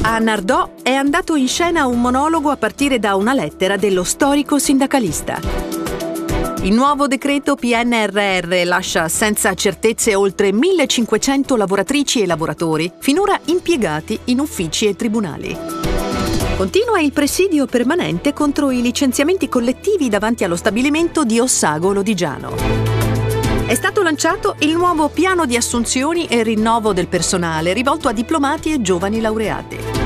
A Nardò è andato in scena un monologo a partire da una lettera dello storico sindacalista. Il nuovo decreto PNRR lascia senza certezze oltre 1.500 lavoratrici e lavoratori, finora impiegati in uffici e tribunali. Continua il presidio permanente contro i licenziamenti collettivi davanti allo stabilimento di Ossago Lodigiano. È stato lanciato il nuovo piano di assunzioni e rinnovo del personale rivolto a diplomati e giovani laureati.